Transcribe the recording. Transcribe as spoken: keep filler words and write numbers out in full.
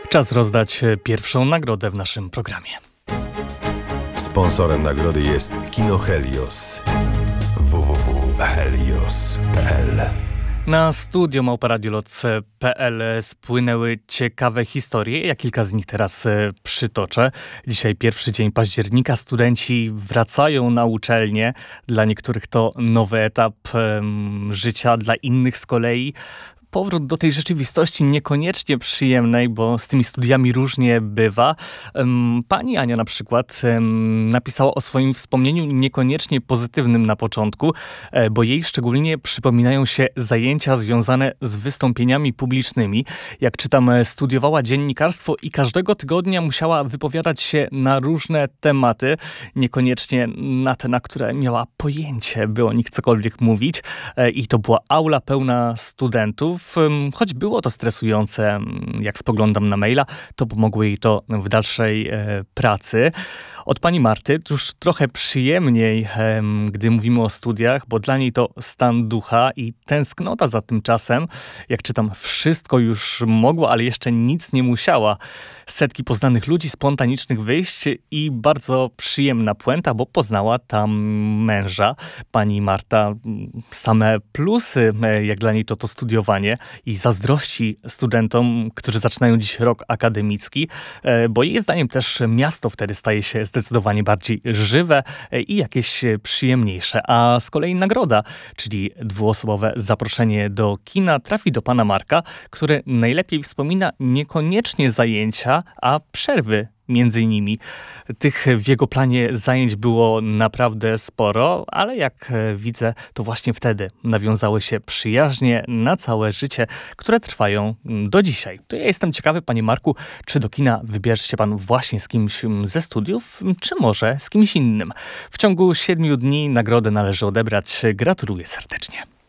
Czas rozdać pierwszą nagrodę w naszym programie. Sponsorem nagrody jest Kino Helios. w w w kropka helios kropka p l. Na studio małparadioloc kropka p l spłynęły ciekawe historie. Ja kilka z nich teraz przytoczę. Dzisiaj pierwszy dzień października. Studenci wracają na uczelnię. Dla niektórych to nowy etap um, życia, dla innych z kolei powrót do tej rzeczywistości niekoniecznie przyjemnej, bo z tymi studiami różnie bywa. Pani Ania na przykład napisała o swoim wspomnieniu niekoniecznie pozytywnym na początku, bo jej szczególnie przypominają się zajęcia związane z wystąpieniami publicznymi. Jak czytam, studiowała dziennikarstwo i każdego tygodnia musiała wypowiadać się na różne tematy, niekoniecznie na te, na które miała pojęcie, by o nich cokolwiek mówić. I to była aula pełna studentów. Choć było to stresujące, jak spoglądam na maila, to pomogło jej to w dalszej e, pracy. Od pani Marty już trochę przyjemniej, e, gdy mówimy o studiach, bo dla niej to stan ducha i tęsknota za tym czasem. Jak czytam, wszystko już mogła, ale jeszcze nic nie musiała. Setki poznanych ludzi, spontanicznych wyjść i bardzo przyjemna puenta, bo poznała tam męża. Pani Marta same plusy, jak dla niej to to studiowanie i zazdrości studentom, którzy zaczynają dziś rok akademicki, bo jej zdaniem też miasto wtedy staje się zdecydowanie bardziej żywe i jakieś przyjemniejsze. A z kolei nagroda, czyli dwuosobowe zaproszenie do kina, trafi do pana Marka, który najlepiej wspomina niekoniecznie zajęcia, a przerwy między nimi. Tych w jego planie zajęć było naprawdę sporo, ale jak widzę, to właśnie wtedy nawiązały się przyjaźnie na całe życie, które trwają do dzisiaj. To ja jestem ciekawy, panie Marku, czy do kina wybierze się pan właśnie z kimś ze studiów, czy może z kimś innym. W ciągu siedmiu dni nagrodę należy odebrać. Gratuluję serdecznie.